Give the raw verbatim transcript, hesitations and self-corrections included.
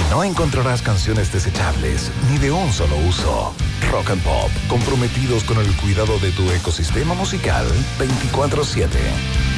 no encontrarás canciones desechables ni de un solo uso. Rock and Pop, comprometidos con el cuidado de tu ecosistema musical veinticuatro siete.